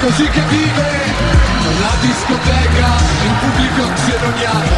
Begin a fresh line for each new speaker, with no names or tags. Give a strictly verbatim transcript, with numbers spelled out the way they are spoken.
così che vive la discoteca, il pubblico xenoniato